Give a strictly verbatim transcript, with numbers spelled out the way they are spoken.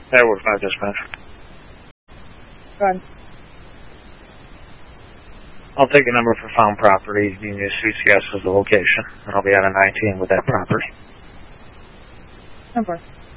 That works my dispatch. Go ahead. I'll take a number for found property. You can use C C S as the location. And I'll be out of nineteen with that property. Number.